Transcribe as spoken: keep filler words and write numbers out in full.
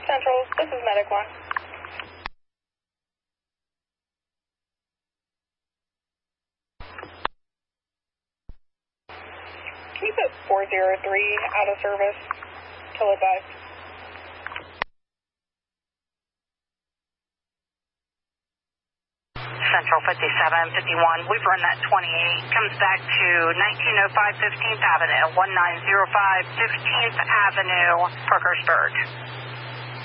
Central, this is Medic one. Can you put four zero three out of service till advised? Central fifty-seven fifty-one, we've run that twenty-eight, comes back to nineteen oh five fifteenth Avenue, one nine zero five fifteenth Avenue, Parkersburg.